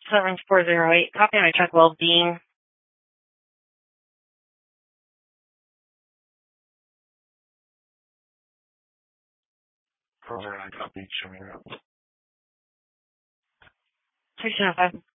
7408. Copy on my truck well-being. 409 copy, showing up. 305.